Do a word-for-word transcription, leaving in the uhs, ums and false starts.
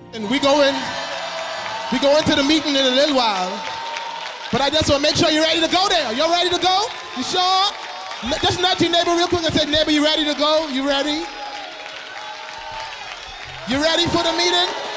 And we go in, we go into the meeting in a little while. But I just want to make sure you're ready to go there. Y'all ready to go? You sure? Just nudge your neighbor real quick and say, neighbor, you ready to go? You ready? You ready for the meeting?